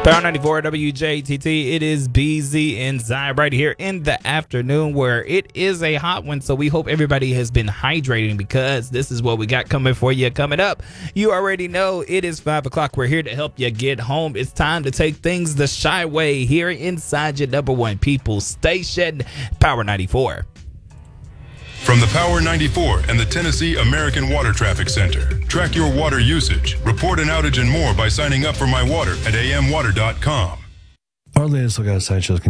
Power 94 WJTT. It is BZ and Zai right here in the afternoon where it is a hot one. So we hope everybody has been hydrating because this is what we got coming for you coming up. You already know it is 5 o'clock. We're here to help you get home. It's time to take things the shy way here inside your number one people station, Power 94. From the Power 94 and the Tennessee American Water Traffic Center. Track your water usage, report an outage and more by signing up for My Water at amwater.com. Our latest look outside shows